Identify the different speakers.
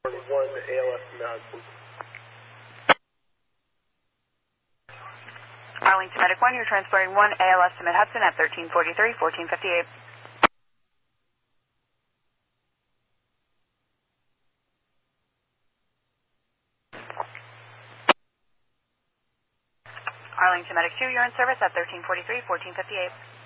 Speaker 1: 1 ALS to Hudson.
Speaker 2: Arlington Medic 1, you're transporting 1 ALS to Mid-Hudson at 1343, 1458. Arlington Medic 2, you're in service at 1343, 1458.